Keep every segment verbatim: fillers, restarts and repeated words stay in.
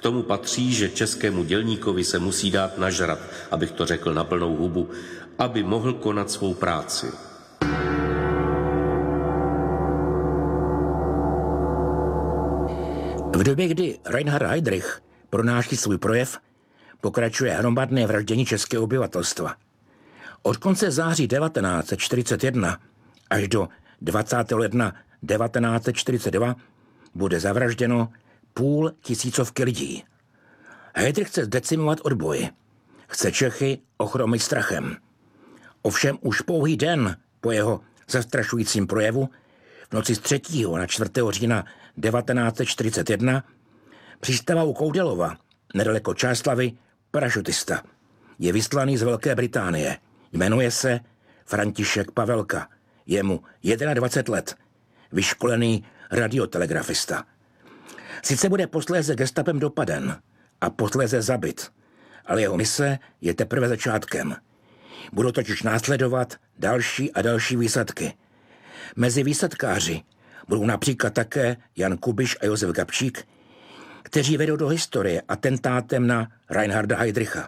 tomu patří, že českému dělníkovi se musí dát nažrat, abych to řekl na plnou hubu, aby mohl konat svou práci. V době, kdy Reinhard Heydrich pronáší svůj projev, pokračuje hromadné vraždění českého obyvatelstva. Od konce září devatenáct set čtyřicet jedna až do dvacátého ledna devatenáct set čtyřicet dva bude zavražděno půl tisícovky lidí. Heydrich chce zdecimovat odboj. Chce Čechy ochromit strachem. Ovšem už pouhý den po jeho zastrašujícím projevu v noci z třetího na čtvrtého října devatenáct set čtyřicet jedna přistává u Koudelova, nedaleko Čáslavi, parašutista. Je vyslaný z Velké Británie. Jmenuje se František Pavelka. Je mu dvacet jedna let. Vyškolený radiotelegrafista. Sice bude posléze gestapem dopaden a posléze zabit, ale jeho mise je teprve začátkem. Budou totiž následovat další a další výsadky. Mezi výsadkáři budou například také Jan Kubiš a Josef Gabčík, kteří vedou do historie atentátem na Reinharda Heydricha.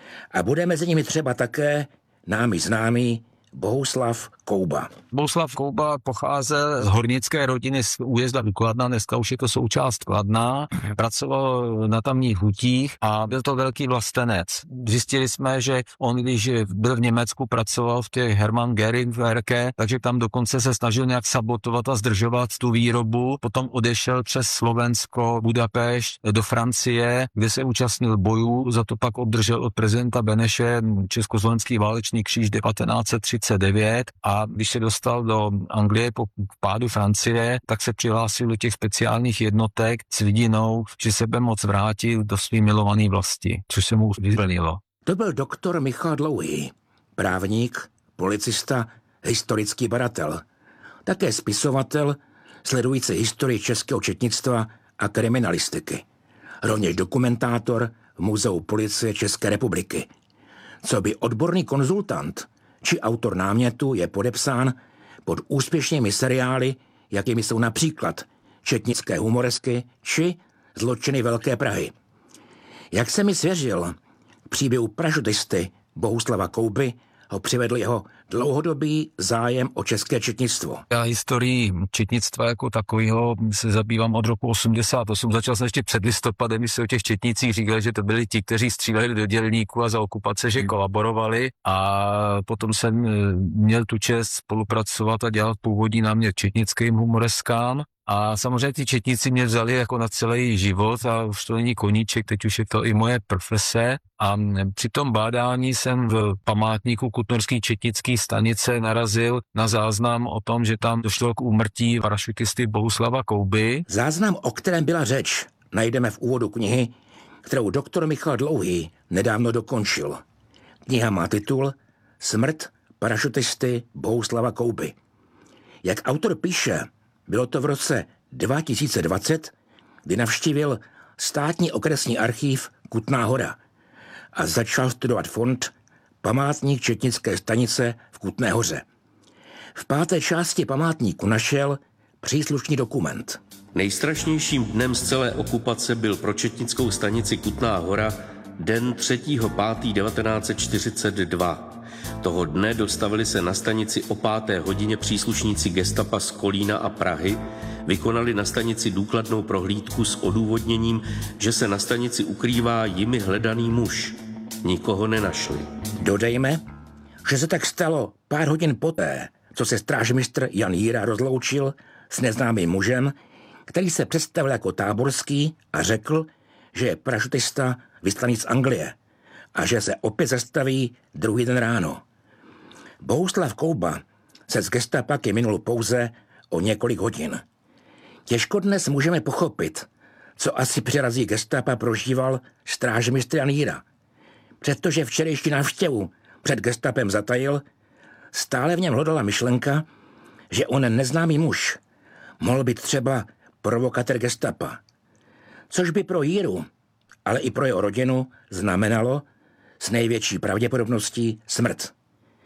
A bude mezi nimi třeba také námi známý Bohuslav Kouba. Bohuslav Kouba pocházel z hornické rodiny z újezda Kladna, dneska už je to součást Kladna, pracoval na tamních hutích a byl to velký vlastenec. Zjistili jsme, že on, když byl v Německu, pracoval v těch Hermann Göring Werke, takže tam dokonce se snažil nějak sabotovat a zdržovat tu výrobu. Potom odešel přes Slovensko, Budapešť do Francie, kde se účastnil bojů, za to pak obdržel od prezidenta Beneše československý válečný kříž devatenáct set třicet devět a když se dostal do Anglie po pádu Francie, tak se přihlásil do těch speciálních jednotek s vidinou, že sebe moc vrátil do svý milované vlasti, což se mu vyplnilo. To byl doktor Michal Dlouhý, právník, policista, historický badatel, také spisovatel, sledující historii českého četnictva a kriminalistiky. Rovněž dokumentátor v Muzeu policie České republiky. Co by odborný konzultant či autor námětu je podepsán pod úspěšnými seriály, jakými jsou například Četnické humoresky či Zločiny Velké Prahy. Jak se mi svěřil, k příběhu parašutisty Bohuslava Kouby ho přivedl jeho dlouhodobý zájem o české četnictvo. Já historii četnictva jako takového se zabývám od roku osmdesát osm. Začal jsem ještě před listopadem, když se o těch četnicích říkali, že to byli ti, kteří stříleli do dělníků a za okupace, že kolaborovali. A potom jsem měl tu čest spolupracovat a dělat původní námět četnickým humoreskám. A samozřejmě ty četníci mě vzali jako na celý život a už to není koníček, teď už je to i moje profese. A při tom bádání jsem v památníku Kutnorský četnický stanice narazil na záznam o tom, že tam došlo k úmrtí parašutisty Bohuslava Kouby. Záznam, o kterém byla řeč, najdeme v úvodu knihy, kterou doktor Michal Dlouhý nedávno dokončil. Kniha má titul Smrt parašutisty Bohuslava Kouby. Jak autor píše, bylo to v roce dva tisíce dvacet, kdy navštívil státní okresní archív Kutná Hora a začal studovat fond Památník četnické stanice v Kutné Hoře. V páté části památníku našel příslušný dokument. Nejstrašnějším dnem z celé okupace byl pro četnickou stanici Kutná Hora den třetího pátého devatenáct set čtyřicet dva. Toho dne dostavili se na stanici o páté hodině příslušníci gestapa z Kolína a Prahy, vykonali na stanici důkladnou prohlídku s odůvodněním, že se na stanici ukrývá jimi hledaný muž. Nikoho nenašli. Dodejme, že se tak stalo pár hodin poté, co se strážmistr Jan Jíra rozloučil s neznámým mužem, který se představil jako Táborský a řekl, že je parašutista vyslaný z Anglie a že se opět zastaví druhý den ráno. Bohuslav Kouba se z gestapaky minul pouze o několik hodin. Těžko dnes můžeme pochopit, co asi při razí gestapa prožíval strážmistr Jan Jíra. Přestože včerejší návštěvu před gestapem zatajil, stále v něm hlodala myšlenka, že onen neznámý muž mohl být třeba provokatér gestapa. Což by pro Jíru, ale i pro jeho rodinu znamenalo s největší pravděpodobností smrt.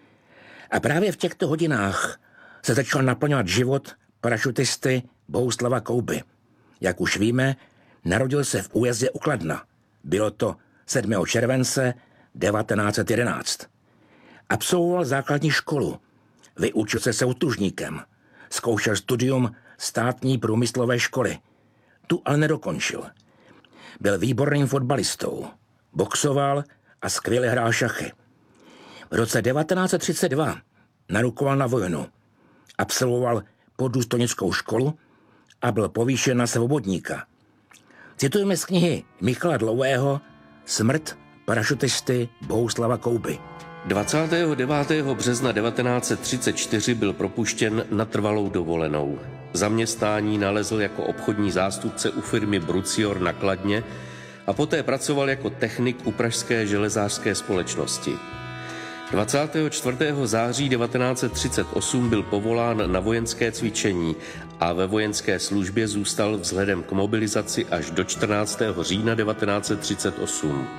A právě v těchto hodinách se začal naplňovat život parašutisty Bohuslava Kouby. Jak už víme, Narodil se v újezdě u Kladna. Bylo to sedmého července devatenáct set jedenáct. Absolvoval základní školu. Vyučil se soutužníkem. Zkoušel studium státní průmyslové školy. Tu ale nedokončil. Byl výborným fotbalistou. Boxoval a skvěle hrál šachy. V roce devatenáct set třicet dva narukoval na vojnu. Absolvoval poddůstojnickou školu a byl povýšen na svobodníka. Citujeme z knihy Michala Dlouhého Smrt parašutisty Bohuslava Kouby. dvacátého devátého března devatenáct set třicet čtyři byl propuštěn na trvalou dovolenou. Zaměstnání nalezl jako obchodní zástupce u firmy Brucior na Kladně a poté pracoval jako technik u pražské železářské společnosti. dvacátého čtvrtého září devatenáct set třicet osm byl povolán na vojenské cvičení a ve vojenské službě zůstal vzhledem k mobilizaci až do čtrnáctého října devatenáct set třicet osm.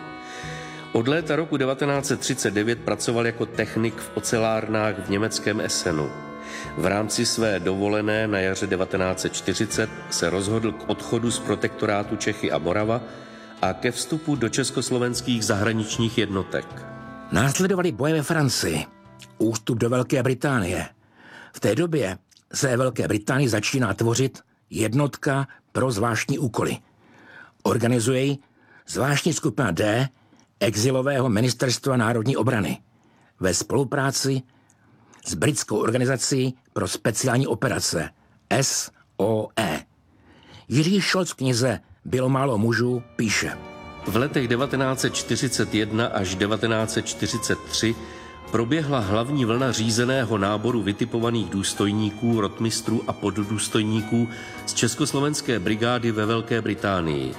Od léta roku devatenáct set třicet devět pracoval jako technik v ocelárnách v německém Essenu. V rámci své dovolené na jaře devatenáct set čtyřicet se rozhodl k odchodu z protektorátu Čechy a Morava a ke vstupu do československých zahraničních jednotek. Následovaly boje ve Francii, ústup do Velké Británie. V té době se Velké Británii začíná tvořit jednotka pro zvláštní úkoly. Organizuje ji zvláštní skupina D exilového ministerstva národní obrany ve spolupráci s britskou organizací pro speciální operace S O E. Jiří Šolc v knize Bylo málo mužů píše: V letech devatenáct set čtyřicet jedna až devatenáct set čtyřicet tři proběhla hlavní vlna řízeného náboru vytipovaných důstojníků, rotmistrů a poddůstojníků z československé brigády ve Velké Británii.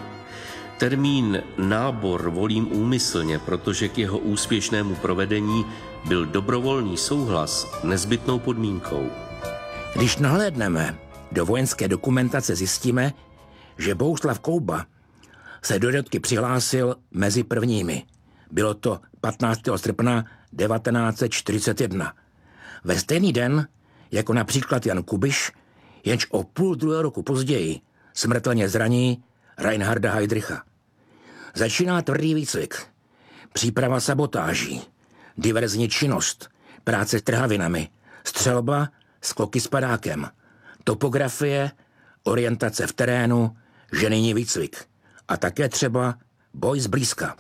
Termín nábor volím úmyslně, protože k jeho úspěšnému provedení byl dobrovolný souhlas nezbytnou podmínkou. Když nahlédneme do vojenské dokumentace, zjistíme, že Bohuslav Kouba se do jednotky přihlásil mezi prvními. Bylo to patnáctého srpna devatenáct set čtyřicet jedna. Ve stejný den, jako například Jan Kubiš, jenž o půl druhého roku později smrtelně zraní Reinharda Heydricha. Začíná tvrdý výcvik, příprava sabotáží, diverzní činnost, práce s trhavinami, střelba, skoky s padákem, topografie, orientace v terénu, ženijní výcvik a také třeba boj zblízka.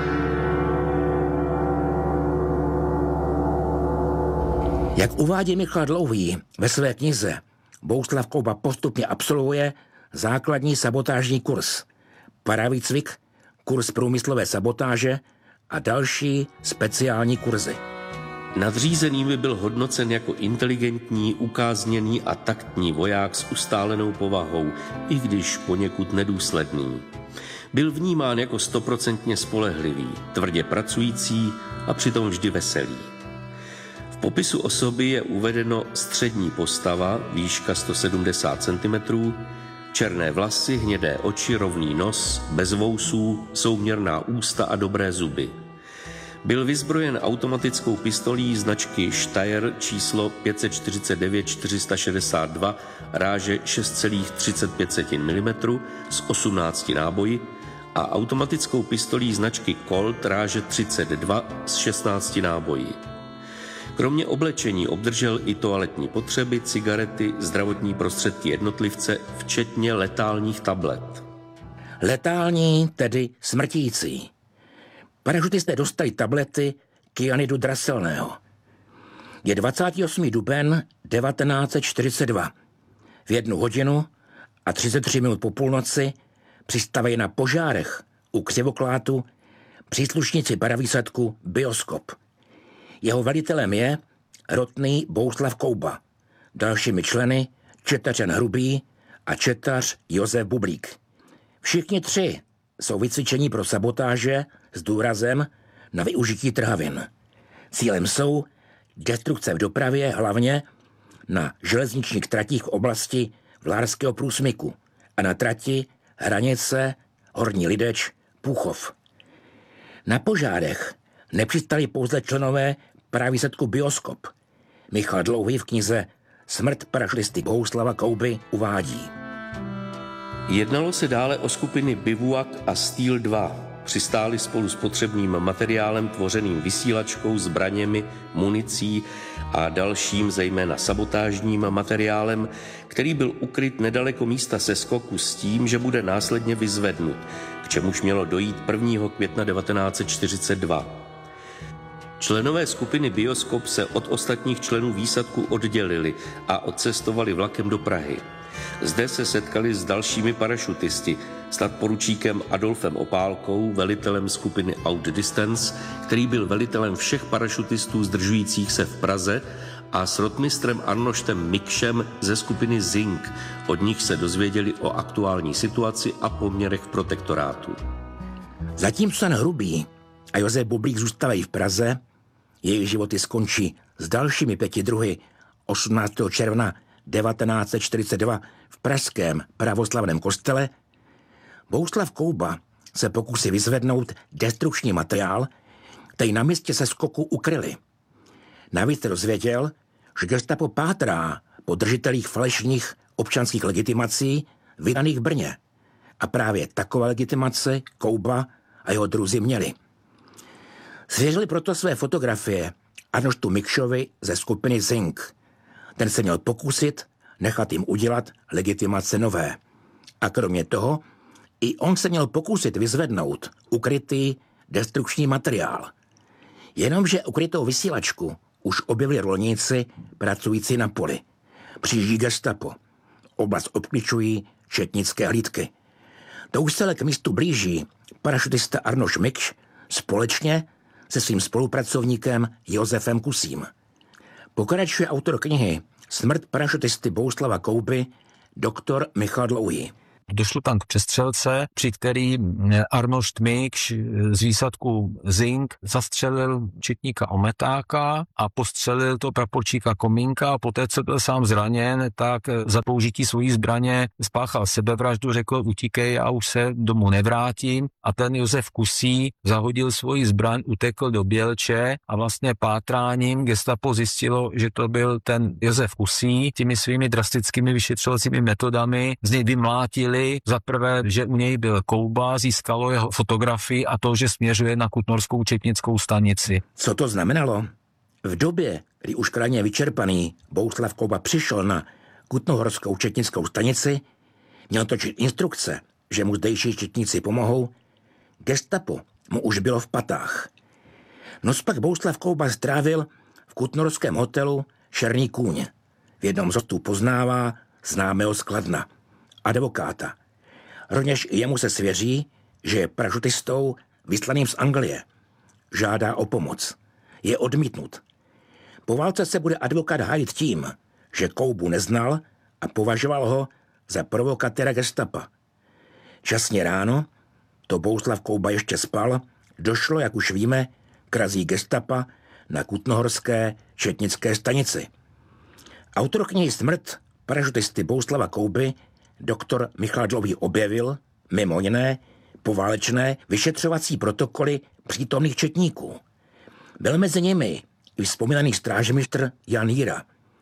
Jak uvádí Michal Dlouhý ve své knize, Bohuslav Kouba postupně absolvuje základní sabotážní kurz, paravýcvik, kurz průmyslové sabotáže a další speciální kurzy. Nadřízenými byl hodnocen jako inteligentní, ukázněný a taktní voják s ustálenou povahou, i když poněkud nedůsledný. Byl vnímán jako stoprocentně spolehlivý, tvrdě pracující a přitom vždy veselý. V popisu osoby je uvedeno střední postava, výška sto sedmdesát centimetrů, černé vlasy, hnědé oči, rovný nos, bez vousů, souměrná ústa a dobré zuby. Byl vyzbrojen automatickou pistolí značky Steyr číslo pět set čtyřicet devět čtyři sta šedesát dva ráže šest celá třicet pět milimetrů s osmnácti náboji a automatickou pistolí značky Colt ráže třicet dva s šestnácti náboji. Kromě oblečení obdržel i toaletní potřeby, cigarety, zdravotní prostředky jednotlivce, včetně letálních tablet. Letální, tedy smrtící. Parašutisté dostali tablety kyanidu draselného. Je dvacátého osmého dubna devatenáct set čtyřicet dva. V jednu hodinu a třicet tři minut po půlnoci přistaví na Požárech u Křivoklátu příslušníci paravýsadku Bioskop. Jeho velitelem je rotný Bohuslav Kouba. Dalšími členy četař Jan Hrubý a četař Josef Bublík. Všichni tři jsou vycvičení pro sabotáže s důrazem na využití trhavin. Cílem jsou destrukce v dopravě, hlavně na železničních tratích v oblasti Vlárského průsmyku a na trati hranice Horní Lideč Půchov. Na Požárech nepřistali pouze členové paravýsadku Bioskop. Michal Dlouhý v knize Smrt parašutisty Bohuslava Kouby uvádí: Jednalo se dále o skupiny Bivouak a Steel dva. Přistáli spolu s potřebným materiálem tvořeným vysílačkou, zbraněmi, municí a dalším, zejména sabotážním materiálem, který byl ukryt nedaleko místa seskoku s tím, že bude následně vyzvednut, k čemuž mělo dojít prvního května devatenáct set čtyřicet dva. Členové skupiny Bioskop se od ostatních členů výsadku oddělili a odcestovali vlakem do Prahy. Zde se setkali s dalšími parašutisty, s nadporučíkem Adolfem Opálkou, velitelem skupiny Outdistance, který byl velitelem všech parašutistů zdržujících se v Praze, a s rotmistrem Arnoštem Mikšem ze skupiny Zink. Od nich se dozvěděli o aktuální situaci a poměrech v protektorátu. Zatímco Jan Hrubý a Josef Bublík zůstávají v Praze, jejich životy skončí s dalšími pěti druhy osmnáctého června devatenáct set čtyřicet dva v pražském pravoslavném kostele, Bohuslav Kouba se pokusí vyzvednout destrukční materiál, který na místě seskoku ukryli. Navíc se dozvěděl, že gestapo pátrá po držitelích falešných občanských legitimací vydaných v Brně. A právě takové legitimace Kouba a jeho druzí měli. Svěřili proto své fotografie Arnoštu Mikšovi ze skupiny Zink. Ten se měl pokusit nechat jim udělat legitimace nové. A kromě toho i on se měl pokusit vyzvednout ukrytý destrukční materiál. Jenomže ukrytou vysílačku už objevili rolníci pracující na poli. Přijíždí gestapo. Oblast obklíčují četnické hlídky. To už se k místu blíží parašutista Arnoš Mikš společně se svým spolupracovníkem Josefem Kusím. Pokračuje autor knihy Smrt parašutisty Bohuslava Kouby, doktor Michal Dlouhý. Došlo tam k přestřelce, při který Arnošt Mikš z výsadku Zink zastřelil četníka Ometáka a postřelil to praporčíka Komínka a poté, co byl sám zraněn, tak za použití svojí zbraně spáchal sebevraždu, řekl utíkej, já už se domů nevrátím, a ten Josef Kusí zahodil svoji zbraň, utekl do Bělče a vlastně pátráním gestapo zjistilo, že to byl ten Josef Kusí. Těmi svými drastickými vyšetřovacími metodami z něj vymlátili za prvé, že u něj byl Kouba, získalo jeho fotografii a to, že směřuje na Kutnorskou četnickou stanici. Co to znamenalo? V době, kdy už krajně vyčerpaný Bohuslav Kouba přišel na Kutnohorskou četnickou stanici, měl točit instrukce, že mu zdejší četníci pomohou, gestapo mu už bylo v patách. Noc pak Bohuslav Kouba strávil v kutnorském hotelu Černý kůň. V jednom z hostů poznává známého z Kladna, advokáta. Rovněž jemu se svěří, že je parašutistou vyslaným z Anglie. Žádá o pomoc. Je odmítnut. Po válce se bude advokát hájit tím, že Koubu neznal a považoval ho za provokatéra gestapa. Časně ráno, to Bohuslav Kouba ještě spal, došlo, jak už víme, k razí gestapa na Kutnohorské četnické stanici. Autor knihy Smrt parašutisty Bohuslava Kouby doktor Michal Dlouhý objevil, mimo jiné, poválečné vyšetřovací protokoly přítomných četníků. Byl mezi nimi i vzpomínaný strážmistr Jan Jíra.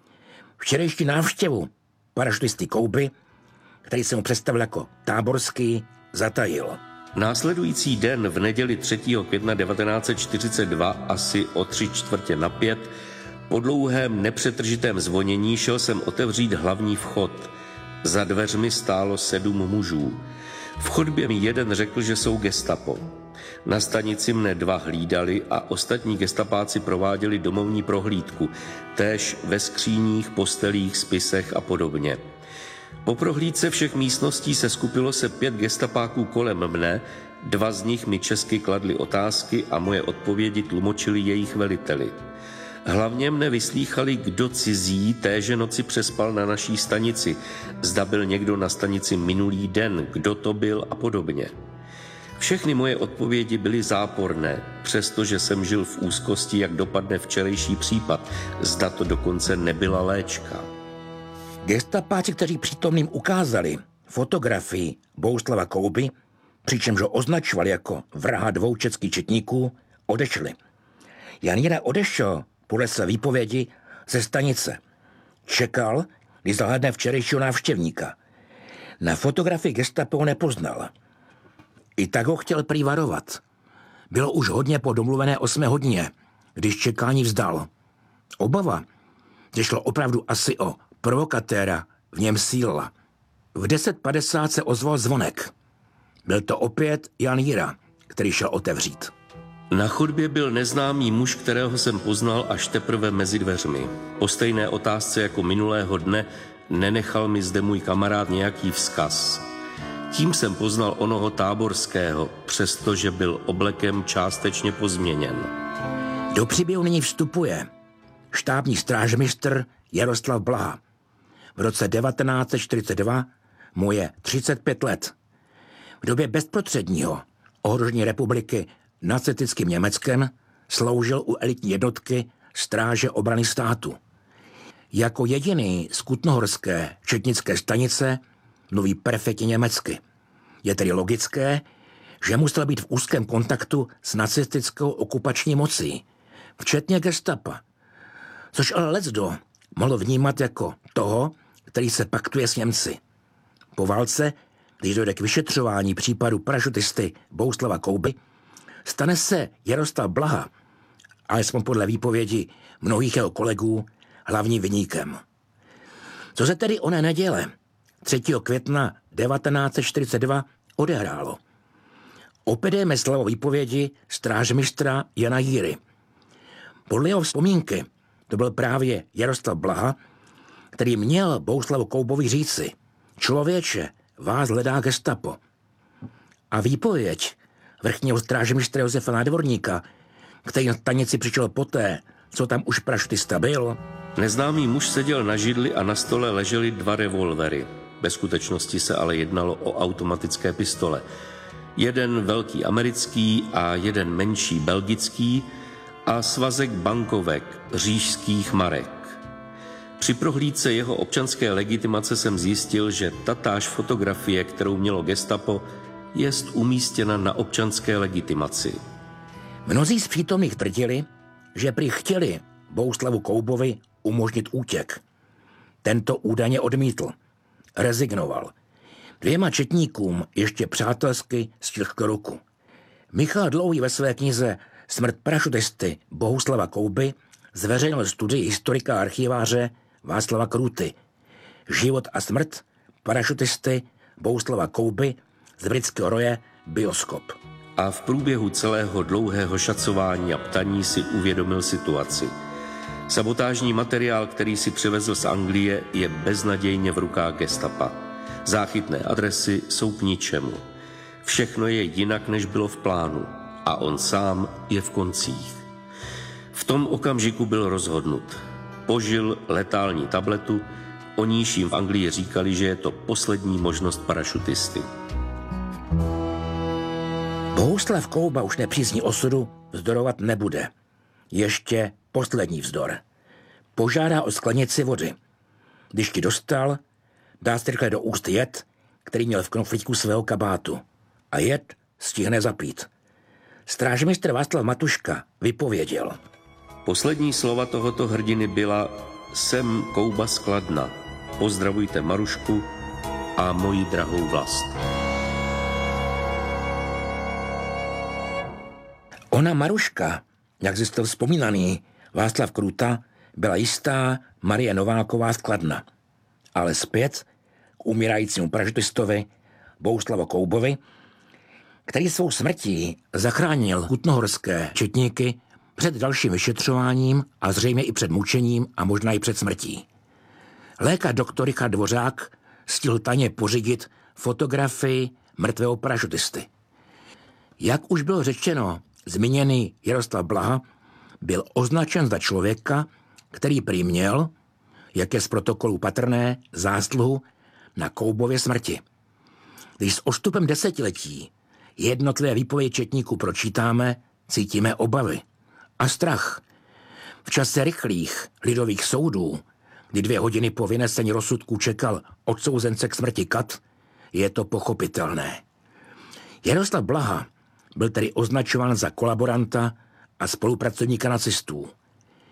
Včerejší návštěvu parašutisty Kouby, který se mu představil jako táborský, zatajil. Následující den v neděli třetího května devatenáct set čtyřicet dva asi o tři čtvrtě na pět po dlouhém nepřetržitém zvonění šel jsem otevřít hlavní vchod. Za dveřmi stálo sedm mužů. V chodbě mi jeden řekl, že jsou gestapo. Na stanici mne dva hlídali a ostatní gestapáci prováděli domovní prohlídku, též ve skříních, postelích, spisech a podobně. Po prohlídce všech místností se skupilo se pět gestapáků kolem mne, dva z nich mi česky kladli otázky a moje odpovědi tlumočili jejich veliteli. Hlavně mne vyslýchali, kdo cizí téže noci přespal na naší stanici, zda byl někdo na stanici minulý den, kdo to byl a podobně. Všechny moje odpovědi byly záporné, přestože jsem žil v úzkosti, jak dopadne včerejší případ, zda to dokonce nebyla léčka. Gestapáci, kteří přítomným ukázali fotografii Bohuslava Kouby, přičemž ho označovali jako vraha dvou českých četníků, odešli. Jan Jíra odešel podle své výpovědi ze stanice. Čekal, kdy zahlédne včerejšího návštěvníka. Na fotografii gestapo ho nepoznal. I tak ho chtěl prý varovat. Bylo už hodně po domluvené osmé hodině, když čekání vzdal. Obava, že šlo opravdu asi o provokatéra, v něm sílila. V deset padesát se ozval zvonek. Byl to opět Jan Jíra, který šel otevřít. Na chodbě byl neznámý muž, kterého jsem poznal až teprve mezi dveřmi. Po stejné otázce jako minulého dne nenechal mi zde můj kamarád nějaký vzkaz. Tím jsem poznal onoho Táborského, přestože byl oblekem částečně pozměněn. Do příběhu nyní vstupuje štábní strážmistr Jaroslav Blaha. V roce devatenáct set čtyřicet dva mu je třicet pět let. V době bezprostředního ohrožení republiky nacistickým Německem sloužil u elitní jednotky Stráže obrany státu. Jako jediný z kutnohorské četnické stanice mluví perfektně německy. Je tedy logické, že musel být v úzkém kontaktu s nacistickou okupační mocí, včetně gestapa, což ale leckdo mohl vnímat jako toho, který se paktuje s Němci. Po válce, když dojde k vyšetřování případu parašutisty Bohuslava Kouby, stane se Jaroslav Blaha, alespoň podle výpovědi mnohých jeho kolegů, hlavním viníkem. Co se tedy oné neděle třetího května devatenáct set čtyřicet dva odehrálo? Opět jdeme slovo výpovědi strážmistra Jana Jíry. Podle jeho vzpomínky to byl právě Jaroslav Blaha, který měl Bohuslavu Koubovi říci: člověče, vás hledá gestapo. A výpověď vrchního strážmistra Josefa Nádvorníka, který na stanici přišel poté, co tam už parašutista byl. Neznámý muž seděl na židli a na stole ležely dva revolvery. Ve skutečnosti se ale jednalo o automatické pistole. Jeden velký americký a jeden menší belgický a svazek bankovek říšských marek. Při prohlídce jeho občanské legitimace jsem zjistil, že tatáž fotografie, kterou mělo gestapo, jest umístěna na občanské legitimaci. Mnozí z přítomných tvrdili, že prý chtěli Bohuslavu Koubovi umožnit útěk. Tento údajně odmítl. Rezignoval. Dvěma četníkům ještě přátelsky stiskl ruku. Michal Dlouhý ve své knize Smrt parašutisty Bohuslava Kouby zveřejnil studii historika a archiváře Václava Krůty. Život a smrt parašutisty Bohuslava Kouby z britského roje Bioskop. A v průběhu celého dlouhého šacování a ptaní si uvědomil situaci. Sabotážní materiál, který si přivezl z Anglie, je beznadějně v rukách gestapa. Záchytné adresy jsou k ničemu. Všechno je jinak, než bylo v plánu. A on sám je v koncích. V tom okamžiku byl rozhodnut. Požil letální tabletu, o níž jim v Anglii říkali, že je to poslední možnost parašutisty. Bohuslav Kouba už nepřízní osudu vzdorovat nebude. Ještě poslední vzdor. Požádá o sklenici vody. Když ti dostal, dá si rychle do úst jed, který měl v knoflíku svého kabátu. A jed stihne zapít. Strážmistr Václav Matuška vypověděl. Poslední slova tohoto hrdiny byla: jsem Kouba z Kladna. Pozdravujte Marušku a moji drahou vlast. Ona Maruška, jak zjistil vzpomínaný Václav Krůta, byla jistá Marie Nováková z Kladna. Ale zpět k umírajícímu parašutistovi Bohuslavu Koubovi, který svou smrtí zachránil kutnohorské četníky před dalším vyšetřováním a zřejmě i před mučením a možná i před smrtí. Lékař doktor Richard Dvořák stihl tajně pořídit fotografii mrtvého parašutisty. Jak už bylo řečeno, zmíněný Jaroslav Blaha byl označen za člověka, který prý měl, jak je z protokolu patrné, zásluhu na Koubově smrti. Když s odstupem desetiletí jednotlivé výpovědi četníků pročítáme, cítíme obavy a strach. V čase rychlých lidových soudů, kdy dvě hodiny po vynesení rozsudků čekal odsouzence k smrti kat, je to pochopitelné. Jaroslav Blaha byl tedy označován za kolaboranta a spolupracovníka nacistů.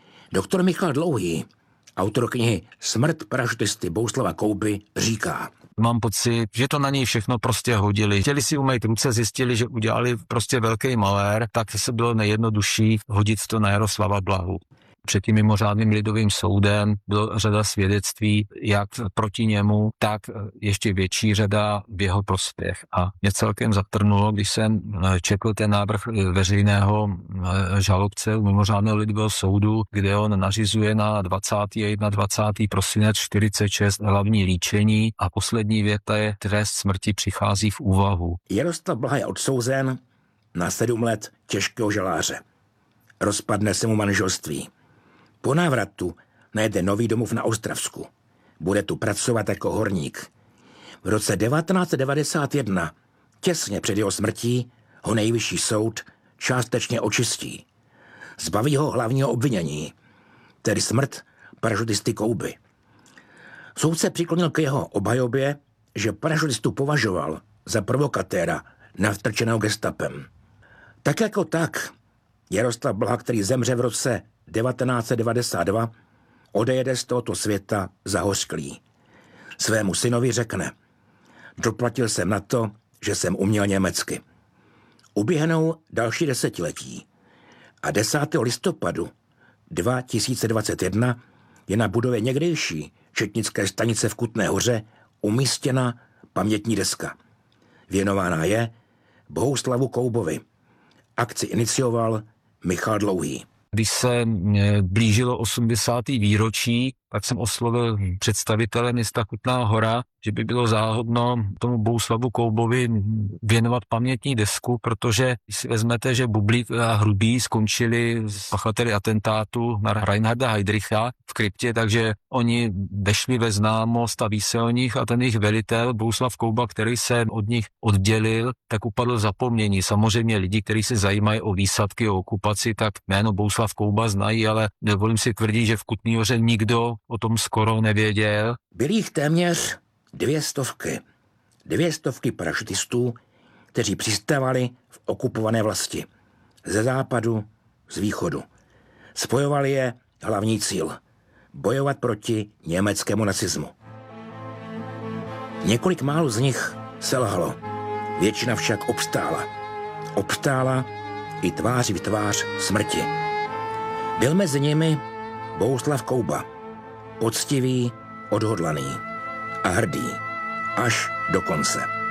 Doktor Michal Dlouhý, autor knihy Smrt parašutisty Bohuslava Kouby, říká: Mám pocit, že to na něj všechno prostě hodili. Chtěli si umýt ruce, zjistili, že udělali prostě velký malér, tak se bylo nejjednodušší hodit to na Jaroslava Blahu. Před tím mimořádným lidovým soudem byla řada svědectví, jak proti němu, tak ještě větší řada v jeho prospěch. A mě celkem zatrnulo, když jsem četl ten návrh veřejného žalobce mimořádného lidového soudu, kde on nařizuje na dvacátého dvacátého prvního prosince čtyřicet šest hlavní líčení a poslední věta je: trest smrti přichází v úvahu. Jaroslav Blaha je odsouzen na sedm let těžkého žaláře. Rozpadne se mu manželství. Po návratu najde nový domov na Ostravsku. Bude tu pracovat jako horník. V roce devatenáct set devadesát jedna, těsně před jeho smrtí, ho nejvyšší soud částečně očistí. Zbaví ho hlavního obvinění, tedy smrt parašutisty Kouby. Soud se přiklonil k jeho obhajobě, že parašutistu považoval za provokatéra navtrčeného gestapem. Tak jako tak, Jaroslav Blaha, který zemře v roce devatenáct set devadesát dva, odejede z tohoto světa zahořklý. Svému synovi řekne: doplatil jsem na to, že jsem uměl německy. Uběhnou další desetiletí a desátého listopadu dva tisíce dvacet jedna je na budově někdejší četnické stanice v Kutné Hoře umístěna pamětní deska. Věnována je Bohuslavu Koubovi. Akci inicioval Michal Dlouhý. Když se blížilo osmdesáté výročí, tak jsem oslovil představitele města Kutná Hora, že by bylo záhodno tomu Bohuslavu Koubovi věnovat pamětní desku, protože si vezmete, že Bublík a Hrubý skončili s pachateli atentátu na Reinharda Heydricha v kryptě, takže oni vešli ve známost a ví se o nich a ten jejich velitel Bohuslav Kouba, který se od nich oddělil, tak upadl v zapomnění. Samozřejmě lidi, kteří se zajímají o výsadky, o okupaci, tak jméno Bohuslav Kouba znají, ale nevolím si tvrdit, že v Kutné Hoře nikdo o tom skoro nevěděl. Byli jich téměř dvě stovky. Dvě stovky parašutistů, kteří přistávali v okupované vlasti. Ze západu, z východu. Spojovali je hlavní cíl. Bojovat proti německému nacismu. Několik málo z nich selhalo. Většina však obstála. Obstála i tváří v tvář smrti. Byl mezi nimi Bohuslav Kouba. Poctivý, odhodlaný a hrdý až do konce.